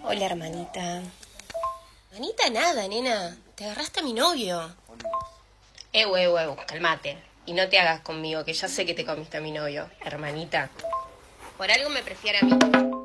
Hola, hermanita. Hermanita nada, nena. Te agarraste a mi novio. Calmate. Y no te hagas conmigo, que ya sé que te comiste a mi novio, hermanita. Por algo me prefiere a mí.